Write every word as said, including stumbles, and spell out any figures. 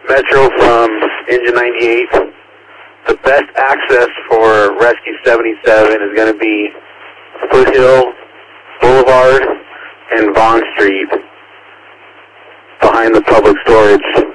Metro from Engine ninety-eight. The best access for Rescue seventy-seven is going to be Foothill Boulevard and Vaughn Street behind the public storage.